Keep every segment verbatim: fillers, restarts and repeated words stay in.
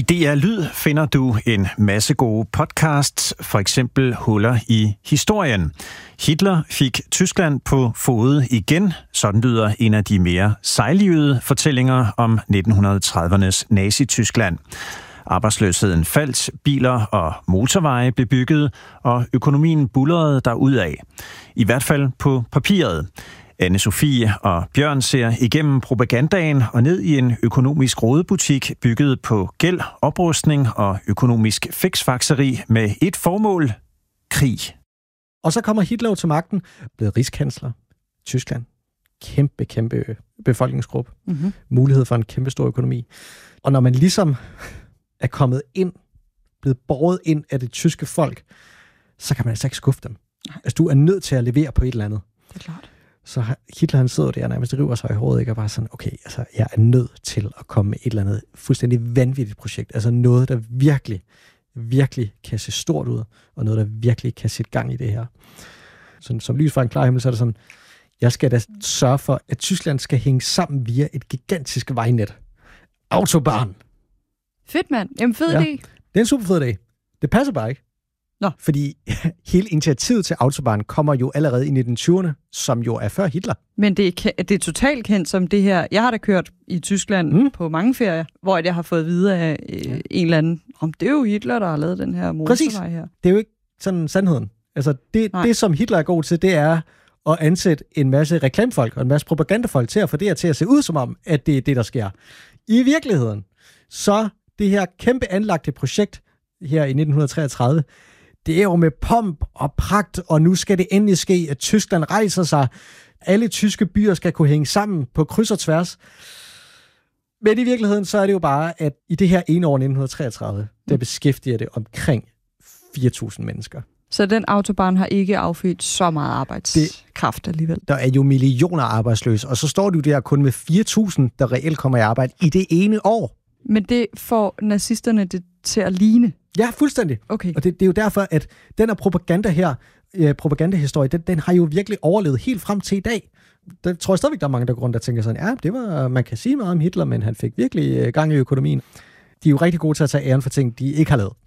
I D R Lyd finder du en masse gode podcasts, for eksempel Huller i historien. Hitler fik Tyskland på fode igen. Sådan lyder en af de mere sejlivede fortællinger om nitten tredivernes Nazi-Tyskland. Arbejdsløsheden faldt, biler og motorveje blev bygget, og økonomien buldrede derudad. I hvert fald på papiret. Anne-Sophie og Bjørn ser igennem propagandaen og ned i en økonomisk rodebutik bygget på gæld, oprustning og økonomisk fiksfakseri med et formål: krig. Og så kommer Hitler til magten, blevet rigskansler. Tyskland. Kæmpe, kæmpe befolkningsgruppe. Mm-hmm. Mulighed for en kæmpe stor økonomi. Og når man ligesom er kommet ind, blevet båret ind af det tyske folk, så kan man altså ikke skuffe dem. Altså, du er nødt til at levere på et eller andet. Det er klart. Så Hitler, han sidder der nærmest river sig i håret, ikke? Og bare sådan, okay, altså, jeg er nødt til at komme med et eller andet fuldstændig vanvittigt projekt. Altså noget, der virkelig, virkelig kan se stort ud, og noget, der virkelig kan sætte gang i det her. Sådan, som lys fra en klar himmel, så er det sådan, jeg skal da sørge for, at Tyskland skal hænge sammen via et gigantisk vejnet. Autobahn. Fedt, mand. Jamen, fed ja, idé. det er en super fed idé. Det passer bare ikke. Nå. Fordi hele initiativet til Autobahn kommer jo allerede i nitten tyverne, som jo er før Hitler. Men det er, det er totalt kendt som det her. Jeg har da kørt i Tyskland mm. på mange ferier, hvor jeg har fået at vide af øh, ja. en eller anden, om det er jo Hitler, der har lavet den her motorvej her. Det er jo ikke sådan sandheden. Altså det, det, som Hitler er god til, det er at ansætte en masse reklamefolk og en masse propagandafolk til at få det her til at se ud som om, at det er det, der sker. I virkeligheden, så det her kæmpe anlagte projekt her i nitten treogtredive, det er jo med pomp og pragt, og nu skal det endelig ske, at Tyskland rejser sig. Alle tyske byer skal kunne hænge sammen på kryds og tværs. Men i virkeligheden, så er det jo bare, at i det her ene år nitten treogtredive, der beskæftiger det omkring fire tusind mennesker. Så den autobahn har ikke affødt så meget arbejdskraft alligevel? Der er jo millioner arbejdsløse, og så står du der kun med fire tusind, der reelt kommer i arbejde i det ene år. Men det får nazisterne det til at ligne? Ja, fuldstændig. Okay. Og det, det er jo derfor, at den her propaganda her, eh, propagandahistorie, den, den har jo virkelig overlevet helt frem til i dag. Der tror jeg stadigvæk, der er mange, der går rundt og tænker sådan, ja, det var, man kan sige meget om Hitler, men han fik virkelig gang i økonomien. De er jo rigtig gode til at tage æren for ting, de ikke har lavet.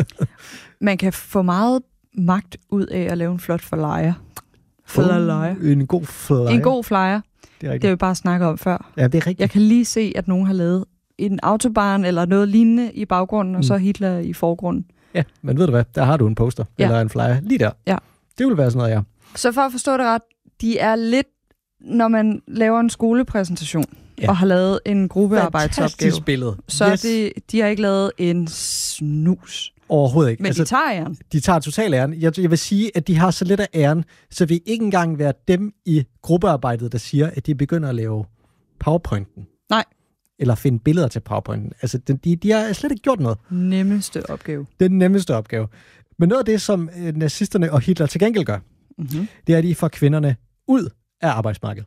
Man kan få meget magt ud af at lave en flot flyer. Flyer. Uh, en god flyer. En god flyer. Det er, det har vi bare snakket om før. Ja, det er rigtigt. Jeg kan lige se, at nogen har lavet en autobahn eller noget lignende i baggrunden, og mm. så Hitler i forgrunden. Ja, men ved du hvad? Der har du en poster ja. eller en flyer lige der. Ja. Det vil være sådan noget, ja. Så for at forstå det ret, de er lidt, når man laver en skolepræsentation ja. og har lavet en gruppearbejdsopgave. Fantastisk billede. Så yes. det, de har ikke lavet en snus. Overhovedet ikke. Men altså, de tager æren. De tager total æren. Jeg, jeg vil sige, at de har så lidt af æren, så vi ikke engang være dem i gruppearbejdet, der siger, at de begynder at lave PowerPointen. Nej. Eller finde billeder til PowerPointen. Altså, de, de har slet ikke gjort noget. Nemmeste opgave. Den nemmeste opgave. Men noget af det, som nazisterne og Hitler til gengæld gør, mm-hmm. det er, at de får kvinderne ud af arbejdsmarkedet.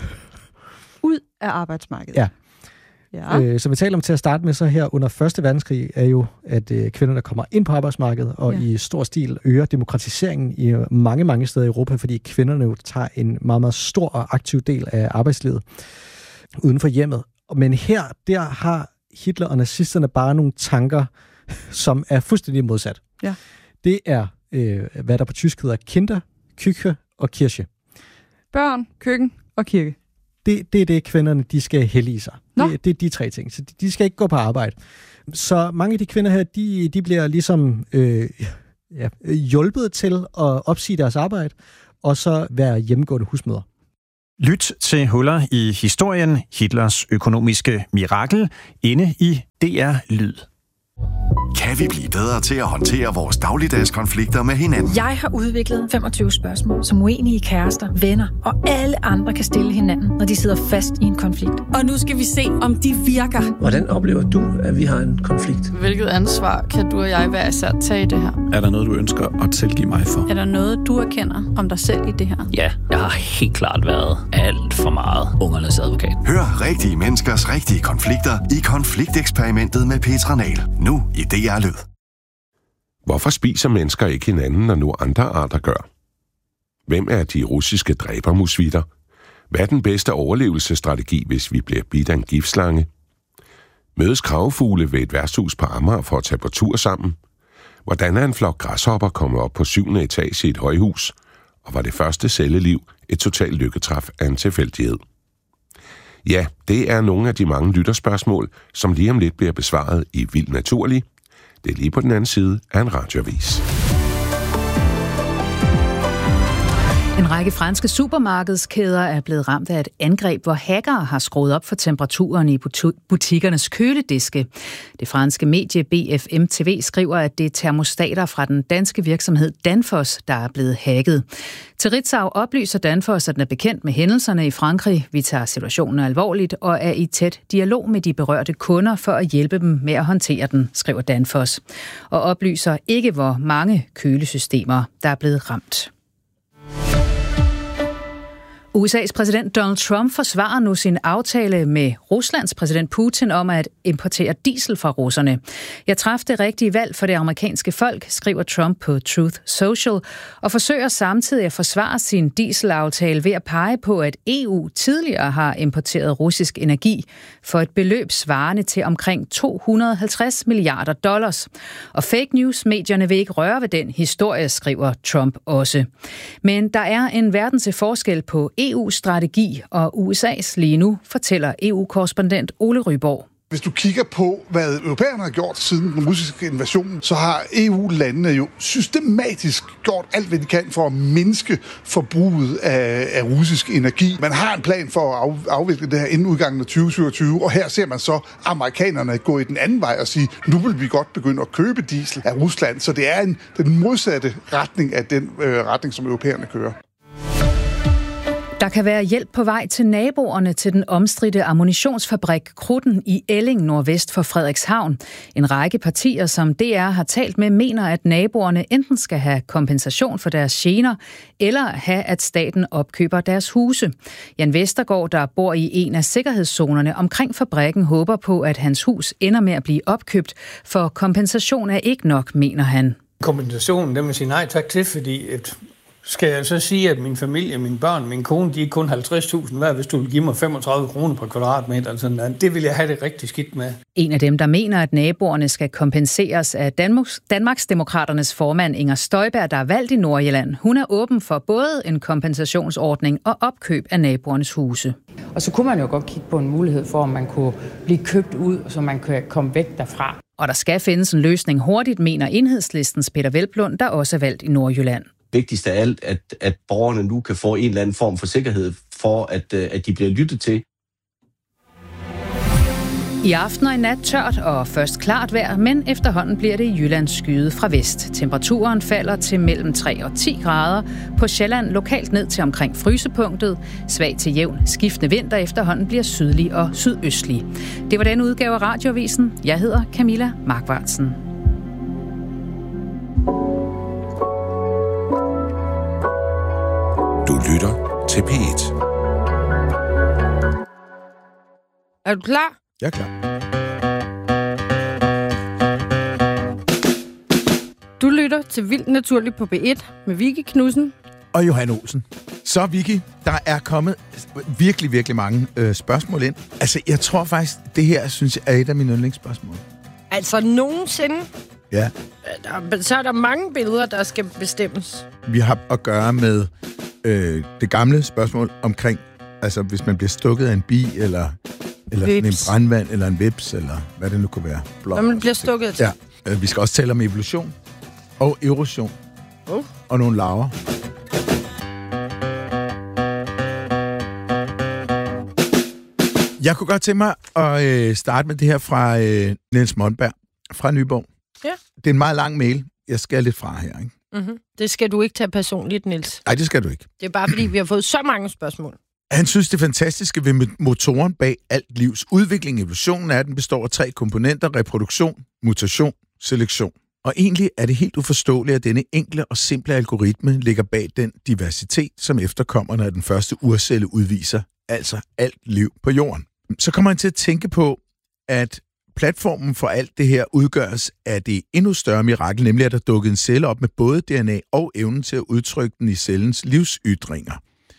Ud af arbejdsmarkedet? Ja. ja. Øh, som vi taler om til at starte med, så her under første verdenskrig, er jo, at øh, kvinderne kommer ind på arbejdsmarkedet, og ja. i stor stil øger demokratiseringen i mange, mange steder i Europa, fordi kvinderne jo tager en meget, meget stor og aktiv del af arbejdslivet uden for hjemmet. Men her, der har Hitler og nazisterne bare nogle tanker, som er fuldstændig modsat. Ja. Det er, øh, hvad der på tysk hedder Kinder, Küche og Kirche. Børn, køkken og kirke. Det, det er det, kvinderne de skal hellige sig. Det, det er de tre ting. Så de, de skal ikke gå på arbejde. Så mange af de kvinder her, de, de bliver ligesom øh, ja, hjulpet til at opsige deres arbejde, og så være hjemmegående husmødre. Lyt til Huller i historien, Hitlers økonomiske mirakel, inde i D R Lyd. Kan vi blive bedre til at håndtere vores dagligdags konflikter med hinanden? Jeg har udviklet femogtyve spørgsmål, som uenige kærester, venner og alle andre kan stille hinanden, når de sidder fast i en konflikt. Og nu skal vi se, om de virker. Hvordan oplever du, at vi har en konflikt? Hvilket ansvar kan du og jeg hver især tage i det her? Er der noget, du ønsker at tilgive mig for? Er der noget, du erkender om dig selv i det her? Ja, jeg har helt klart været alt for meget ungernes advokat. Hør rigtige menneskers rigtige konflikter i Konflikteksperimentet med Petra Nahl. Nu i D R Lyd. Hvorfor spiser mennesker ikke hinanden, når nu andre arter gør? Hvem er de russiske dræbermusvitter? Hvad er den bedste overlevelsesstrategi, hvis vi bliver bidt af en giftslange? Mødes kragefugle ved et værtshus på Amager for at tage på tur sammen? Hvordan er en flok græshopper kommet op på syvende etage i et højhus? Og var det første celleliv et totalt lykketræf af en tilfældighed? Ja, det er nogle af de mange lytterspørgsmål, som lige om lidt bliver besvaret i Vildt Naturlig. Det er lige på den anden side af en radioavis. En række franske supermarkedskæder er blevet ramt af et angreb, hvor hackere har skruet op for temperaturen i butikkernes kølediske. Det franske medie B F M T V skriver, at det er termostater fra den danske virksomhed Danfoss, der er blevet hacket. Til Ritzau oplyser Danfoss, at den er bekendt med hændelserne i Frankrig. Vi tager situationen alvorligt og er i tæt dialog med de berørte kunder for at hjælpe dem med at håndtere den, skriver Danfoss. Og oplyser ikke, hvor mange kølesystemer, der er blevet ramt. U S A's præsident Donald Trump forsvarer nu sin aftale med Ruslands præsident Putin om at importere diesel fra russerne. Jeg traf det rigtige valg for det amerikanske folk, skriver Trump på Truth Social, og forsøger samtidig at forsvare sin dieselaftale ved at pege på, at E U tidligere har importeret russisk energi for et beløb svarende til omkring to hundrede og halvtreds milliarder dollars. Og fake news-medierne vil ikke røre ved den historie, skriver Trump også. Men der er en verden til forskel på E U's strategi og U S A's lige nu, fortæller E U-korrespondent Ole Ryborg. Hvis du kigger på, hvad europæerne har gjort siden den russiske invasion, så har E U-landene jo systematisk gjort alt, hvad de kan for at mindske forbruget af, af russisk energi. Man har en plan for at af, afvikle det her inden udgangen af tyve syvogtyve, og her ser man så amerikanerne gå i den anden vej og sige, nu vil vi godt begynde at købe diesel af Rusland. Så det er en, den modsatte retning af den øh, retning, som europæerne kører. Der kan være hjælp på vej til naboerne til den omstridte ammunitionsfabrik Krudten i Elling nordvest for Frederikshavn. En række partier, som D R har talt med, mener, at naboerne enten skal have kompensation for deres gener, eller have, at staten opkøber deres huse. Jan Vestergaard, der bor i en af sikkerhedszonerne omkring fabrikken, håber på, at hans hus ender med at blive opkøbt, for kompensation er ikke nok, mener han. Kompensationen, det må sige nej tak til, fordi et skal jeg så sige, at min familie, mine børn, min kone, de er kun halvtreds tusind hver, hvis du vil give mig femogtredive kroner per kvadratmeter. Altså, det vil jeg have det rigtig skidt med. En af dem, der mener, at naboerne skal kompenseres, er Danmarks, Danmarksdemokraternes formand Inger Støjberg, der er valgt i Nordjylland. Hun er åben for både en kompensationsordning og opkøb af naboernes huse. Og så kunne man jo godt kigge på en mulighed for, at man kunne blive købt ud, så man kan komme væk derfra. Og der skal findes en løsning hurtigt, mener Enhedslistens Peter Velblund, der også er valgt i Nordjylland. Vigtigst af alt, at, at borgerne nu kan få en eller anden form for sikkerhed for, at, at de bliver lyttet til. I aften og i nat tørt og først klart vejr, men efterhånden bliver det i Jylland skyet fra vest. Temperaturen falder til mellem tre og ti grader. På Sjælland lokalt ned til omkring frysepunktet. Svag til jævn skiftende vind, der efterhånden bliver sydlig og sydøstlig. Det var den udgave af Radioavisen. Jeg hedder Camilla Markvartsen. Du lytter til P et. Er du klar? Jeg er klar. Du lytter til Vildt Naturligt på P et med Vicky Knudsen og Johan Olsen. Så Vicky, der er kommet virkelig, virkelig mange øh, spørgsmål ind. Altså, jeg tror faktisk, det her, synes jeg, er et af mine yndlingsspørgsmål. Altså nogensinde? Ja. Der, så er der mange billeder, der skal bestemmes. Vi har at gøre med øh, det gamle spørgsmål omkring, altså hvis man bliver stukket af en bi, eller, eller en brandvand, eller en vips, eller hvad det nu kunne være. Blok, Når man bliver stukket til. Ja. Øh, vi skal også tale om evolution og erosion. Oh. Og nogle larver. Jeg kunne godt tænke mig at øh, starte med det her fra øh, Niels Monberg fra Nyborg. Ja. Det er en meget lang mail. Jeg skal lidt fra her, ikke? Mm-hmm. Det skal du ikke tage personligt, Niels. Nej, det skal du ikke. Det er bare, fordi vi har fået så mange spørgsmål. Han synes, det fantastiske ved motoren bag alt livs udvikling, evolutionen, er, at den består af tre komponenter: reproduktion, mutation, selektion. Og egentlig er det helt uforståeligt, at denne enkle og simple algoritme ligger bag den diversitet, som efterkommerne af den første urcelle udviser, altså alt liv på jorden. Så kommer han til at tænke på, at platformen for alt det her udgøres af det endnu større mirakel, nemlig at der dukkede en celle op med både D N A og evnen til at udtrykke den i cellens livsytringer.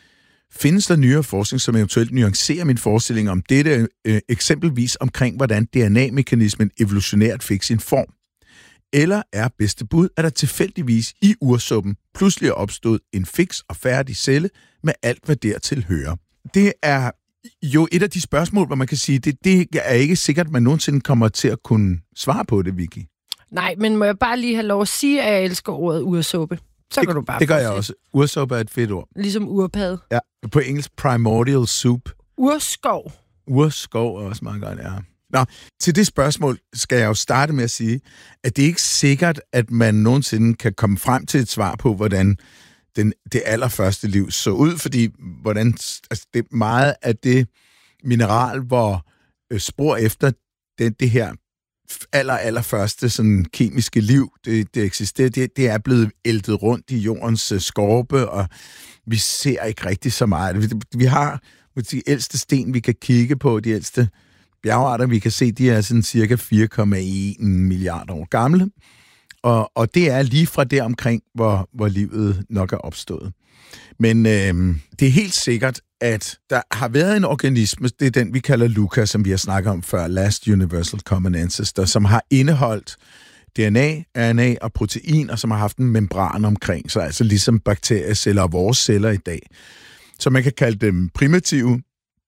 Findes der nyere forskning, som eventuelt nuancerer min forestilling om dette, øh, eksempelvis omkring, hvordan D N A-mekanismen evolutionært fik sin form? Eller er bedste bud, at der tilfældigvis i ursuppen pludselig er opstået en fiks og færdig celle med alt, hvad dertil hører? Det er jo et af de spørgsmål, hvor man kan sige, det, det er ikke sikkert, at man nogensinde kommer til at kunne svare på det, Vicky. Nej, men må jeg bare lige have lov at sige, at jeg elsker ordet ursuppe? Så det, kan du bare det gør jeg også. Ursuppe er et fedt ord. Ligesom urpad. Ja, på engelsk primordial soup. Urskov. Urskov er også meget godt, ja. Nå, til det spørgsmål skal jeg jo starte med at sige, at det er ikke sikkert, at man nogensinde kan komme frem til et svar på, hvordan den, det allerførste liv så ud, fordi hvordan, altså det meget af det mineral, hvor øh, spor efter det, det her aller, allerførste sådan, kemiske liv, det, det eksisterer, det, det er blevet æltet rundt i jordens uh, skorpe, og vi ser ikke rigtig så meget. Vi, vi har de ældste sten, vi kan kigge på, de ældste bjergarter, vi kan se, de er sådan cirka fire komma en milliarder år gamle, og, og det er lige fra der omkring, hvor, hvor livet nok er opstået. Men øh, det er helt sikkert, at der har været en organisme, det er den, vi kalder LUCA, som vi har snakket om før, Last Universal Common Ancestor, som har indeholdt D N A, R N A og protein, og som har haft en membran omkring sig, altså ligesom bakterieceller og vores celler i dag. Så man kan kalde dem primitive,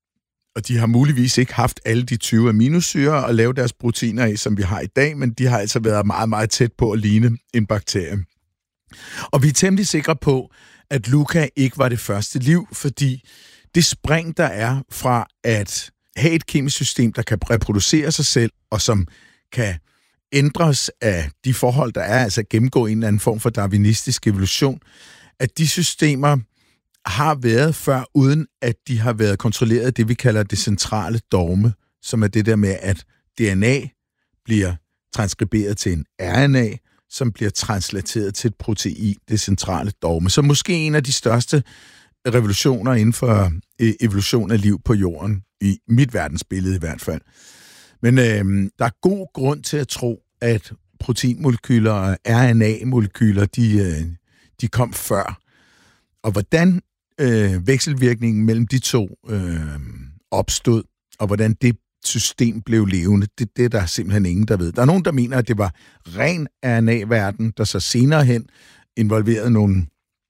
og de har muligvis ikke haft alle de tyve aminosyrer at lave deres proteiner i, som vi har i dag, men de har altså været meget, meget tæt på at ligne en bakterie. Og vi er temmelig sikre på, at LUCA ikke var det første liv, fordi det spring, der er fra at have et kemisk system, der kan reproducere sig selv, og som kan ændres af de forhold, der er, altså gennemgå en eller anden form for darwinistisk evolution, at de systemer har været før, uden at de har været kontrolleret af det, vi kalder det centrale dogme, som er det der med, at D N A bliver transkriberet til en R N A, som bliver translateret til et protein, det centrale dogme. Så måske en af de største revolutioner inden for evolution af liv på jorden, i mit verdensbillede i hvert fald. Men øh, der er god grund til at tro, at proteinmolekyler og R N A-molekyler, de, øh, de kom før. Og hvordan øh, vekselvirkningen mellem de to øh, opstod, og hvordan det system blev levende, det, det er der simpelthen ingen, der ved. Der er nogen, der mener, at det var ren R N A-verden, der så senere hen involverede nogle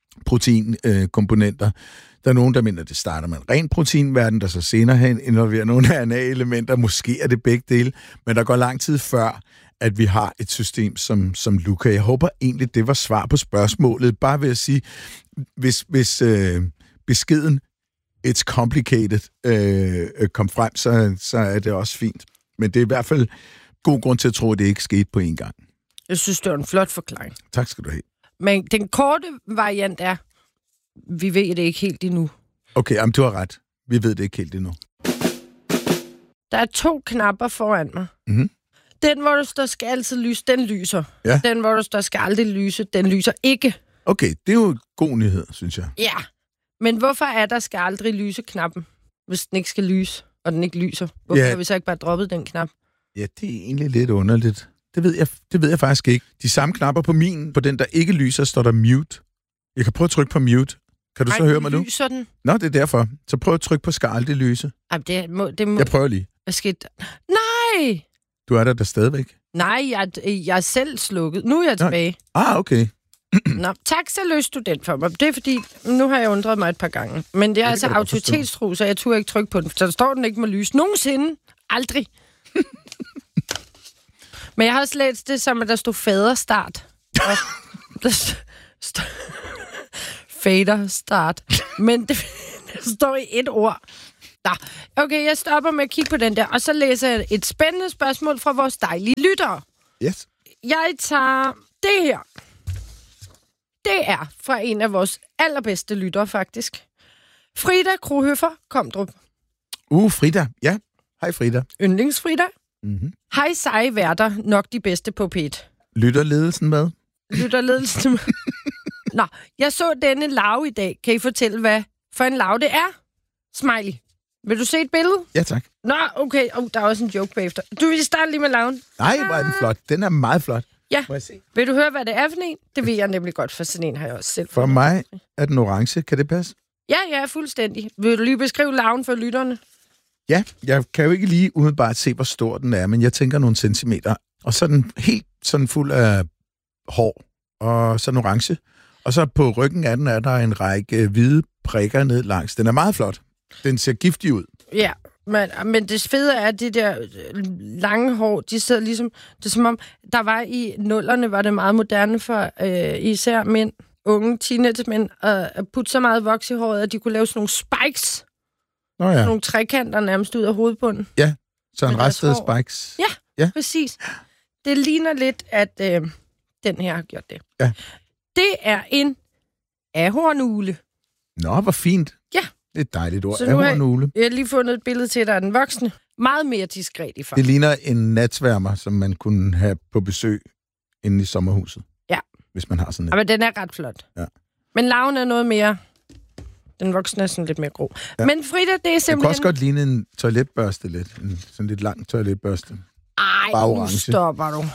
proteinkomponenter. Der er nogen, der mener, at det starter med en ren proteinverden, der så senere hen involverer nogle R N A-elementer. Måske er det begge dele, men der går lang tid før, at vi har et system som, som LUCA. Jeg håber egentlig, det var svar på spørgsmålet. Bare ved at sige, hvis, hvis øh, beskeden it's complicated øh, kom frem, så, så er det også fint. Men det er i hvert fald god grund til at tro, at det ikke skete på en gang. Jeg synes, det var en flot forklaring. Tak skal du have. Men den korte variant er, vi ved det ikke helt endnu. Okay, jamen, du har ret. Vi ved det ikke helt endnu. Der er to knapper foran mig. Mm-hmm. Den, hvor der står, skal altid lyse, den lyser. Ja. Den, hvor der står, skal aldrig lyse, den lyser ikke. Okay, det er jo en god nyhed, synes jeg. Ja, men hvorfor er der skal aldrig lyse knappen, hvis den ikke skal lyse, og den ikke lyser? Hvorfor ja. har vi så ikke bare droppet den knap? Ja, det er egentlig lidt underligt. Det ved jeg, det ved jeg faktisk ikke. De samme knapper på min, på den, der ikke lyser, står der mute. Jeg kan prøve at trykke på mute. Kan du Ej, så høre mig nu? Lyser den? Nå, det er derfor. Så prøv at trykke på skal aldrig lyse. Ej, det må, det må... Jeg prøver lige. Hvad skete der? Nej! Du er der der stadigvæk? Nej, jeg, jeg er selv slukket. Nu er jeg tilbage. Nå. Ah, okay. Nå, tak, så løste du den for mig. Det er fordi, nu har jeg undret mig et par gange. Men det er ja, altså autoritetstro, så jeg turde ikke trykke på den. Så der står, den ikke må lyse. Nogensinde. Aldrig. Men jeg har også læst det som, at der stod faderstart. Og der st- faderstart. Men det, det står i et ord. Nå, okay, jeg stopper med at kigge på den der, og så læser jeg et spændende spørgsmål fra vores dejlige lyttere. Yes. Jeg tager det her. Det er fra en af vores allerbedste lyttere, faktisk. Frida Krohøffer Komdrup. Uh, Frida. Ja. Hej, Frida. Yndlingsfrida. Mm-hmm. Hej, seje værter. Nok de bedste på P et. Lytterledelsen med? Lytterledelsen med. Nå, jeg så denne lav i dag. Kan I fortælle, hvad for en lav det er? Smiley. Vil du se et billede? Ja, tak. Nå, okay. Oh, der er også en joke bagefter. Du vil starte lige med laven. Nej, hvor er den flot. Den er meget flot. Ja. Vil du høre, hvad det er for en? Det ved jeg nemlig godt, for sådan en har jeg også selv. For mig er den orange. Kan det passe? Ja, ja, fuldstændig. Vil du lige beskrive larven for lytterne? Ja, jeg kan jo ikke lige umiddelbart se, hvor stor den er, men jeg tænker nogle centimeter. Og så er den helt sådan fuld af hår og sådan orange. Og så på ryggen af den er der en række hvide prikker ned langs. Den er meget flot. Den ser giftig ud. Ja, men, men det fede er, at de der lange hår, de sidder ligesom... Det er som om, der var i nullerne, var det meget moderne for øh, især mænd, unge teenage-mænd, at putte så meget voks i håret, at de kunne lave sådan nogle spikes. Nå ja. Sådan nogle trekanter nærmest ud af hovedbunden. Ja, så en restede spikes. Ja, ja, præcis. Det ligner lidt, at øh, den her har gjort det. Ja. Det er en ahornugle. Nå, hvor fint. Ja. Det er et dejligt ord. Så nu har Ahornugle. jeg lige fundet et billede til, der er den voksne. Meget mere diskret i farve. Det ligner en natsværmer, som man kunne have på besøg inde i sommerhuset. Ja. Hvis man har sådan et. Ja, men den er ret flot. Ja. Men larven er noget mere... Den voksne er sådan lidt mere grå. Ja. Men Frida, det er simpelthen... Det kan også godt ligne en toiletbørste lidt. En sådan lidt lang toiletbørste. Ej, nu stopper du.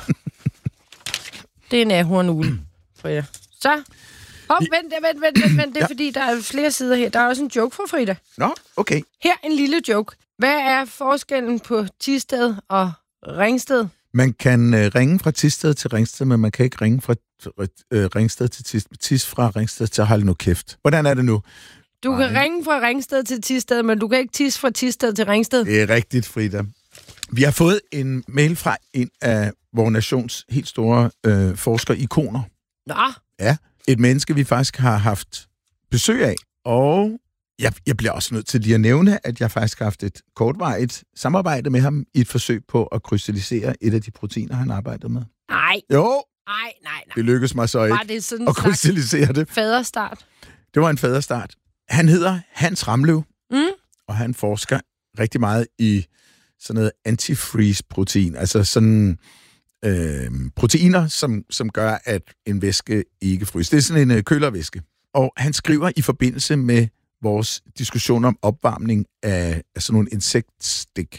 Det er en ahornugle, Frida. Så... Hop, vent, vent, vent, vent, vent. Det er ja. fordi, der er flere sider her. Der er også en joke fra Frida. Nå, okay. Her en lille joke. Hvad er forskellen på Thisted og Ringsted? Man kan øh, ringe fra Thisted til Ringsted, men man kan ikke ringe fra øh, Ringsted til Thisted. Tis fra Ringsted til hold nu kæft. Hvordan er det nu? Du Nej. kan ringe fra Ringsted til Thisted, men du kan ikke tisse fra Thisted til Ringsted. Det er rigtigt, Frida. Vi har fået en mail fra en af vores nations helt store øh, forskere-ikoner. Nå. Ja, et menneske, vi faktisk har haft besøg af. Og jeg, jeg bliver også nødt til lige at nævne, at jeg faktisk har haft et kortvarigt samarbejde med ham i et forsøg på at krystallisere et af de proteiner, han arbejdede med. Nej. Jo. Nej, nej, nej. Det lykkedes mig så ikke det sådan at krystallisere det. Faderstart. Det var en faderstart. Han hedder Hans Ramløv, mm. og han forsker rigtig meget i sådan noget antifreeze-protein, altså sådan øh, proteiner, som, som gør, at en væske ikke fryser. Det er sådan en øh, kølervæske. Og han skriver i forbindelse med vores diskussion om opvarmning af, af sådan nogle insektstik.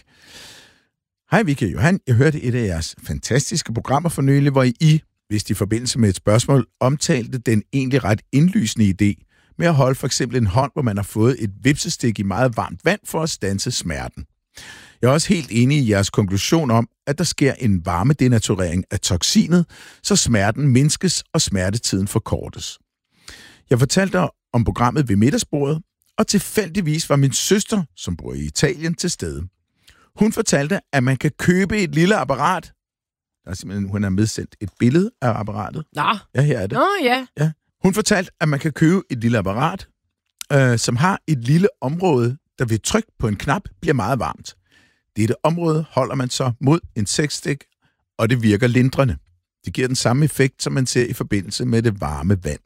Hej Vicky Johan, jeg hørte et af jeres fantastiske programmer for nylig, hvor I, hvis i forbindelse med et spørgsmål, omtalte den egentlig ret indlysende idé med at holde for eksempel en hånd, hvor man har fået et vipsestik i meget varmt vand for at standse smerten. Jeg er også helt enig i jeres konklusion om, at der sker en varmedenaturering af toksinet, så smerten mindskes og smertetiden forkortes. Jeg fortalte om programmet ved middagsbordet, og tilfældigvis var min søster, som bor i Italien, til stede. Hun fortalte, at man kan købe et lille apparat. Der er simpelthen, hun har medsendt et billede af apparatet. Nå. Ja, her er det. Nå, ja. Ja. Hun fortalte, at man kan købe et lille apparat, øh, som har et lille område, der ved tryk på en knap bliver meget varmt. Dette område holder man så mod en sexstik, og det virker lindrende. Det giver den samme effekt, som man ser i forbindelse med det varme vand.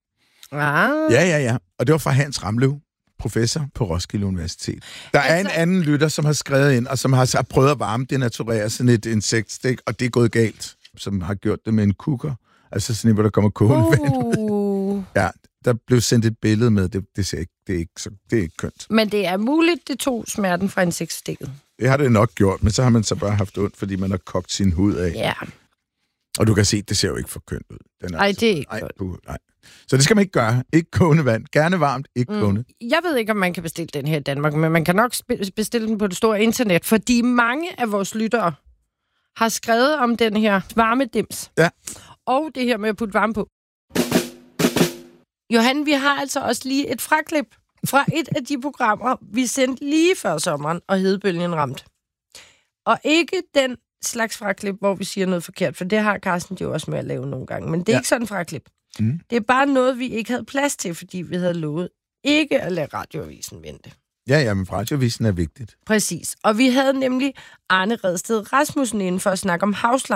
Ah. Ja, ja, ja. Og det var fra Hans Ramløv, professor på Roskilde Universitet. Der er altså en anden lytter, som har skrevet ind, og som har prøvet at varme denaturere sådan et insektstik, og det er gået galt, som har gjort det med en kukker. Altså sådan en, hvor der kommer kogende vand ud. Ja, der blev sendt et billede med, det, det, ser ikke, det, er ikke så, det er ikke kønt. Men det er muligt, det tog smerten fra insektstikket. Det har det nok gjort, men så har man så bare haft ondt, fordi man har kogt sin hud af. Ja. Og du kan se, det ser jo ikke for kønt ud. Den er Ej, altså, det er ikke ej, godt. puh, nej. Så det skal man ikke gøre. Ikke kogende vand. Gerne varmt, ikke mm. kogende. Jeg ved ikke, om man kan bestille den her i Danmark, men man kan nok bestille den på det store internet, fordi mange af vores lyttere har skrevet om den her varmedims. Ja. Og det her med at putte varme på. Johan, vi har altså også lige et fraklip fra et af de programmer, vi sendte lige før sommeren, og hedebølgen ramt. Og ikke den slags fraklip, hvor vi siger noget forkert, for det har Carsten jo også med at lave nogle gange. Men det er ja. ikke sådan en fraklip. Mm. Det er bare noget, vi ikke havde plads til, fordi vi havde lovet ikke at lade radioavisen vente. Ja, ja, men radioavisen er vigtigt. Præcis. Og vi havde nemlig Arne Redsted Rasmussen inden for at snakke om Havslang.